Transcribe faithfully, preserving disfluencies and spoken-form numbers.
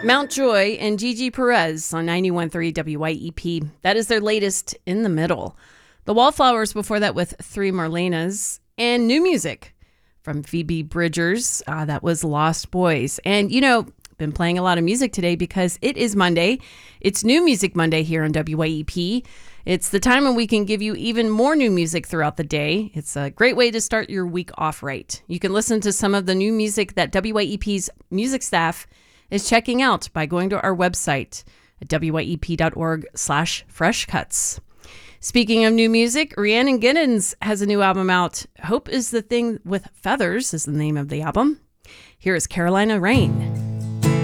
Mount Joy and Gigi Perez on ninety-one point three W Y E P. That is their latest, In the Middle. The Wallflowers before that with Three Marlenas, and new music from Phoebe Bridgers. Uh, that was Lost Boys. And, you know, been playing a lot of music today because it is Monday. It's New Music Monday here on W Y E P. It's the time when we can give you even more new music throughout the day. It's a great way to start your week off right. You can listen to some of the new music that W Y E P's music staff is checking out by going to our website at W Y E P dot org slash fresh cuts. Speaking of new music, Rhiannon Giddens has a new album out. Hope is the Thing with Feathers is the name of the album. Here is Carolina Rain.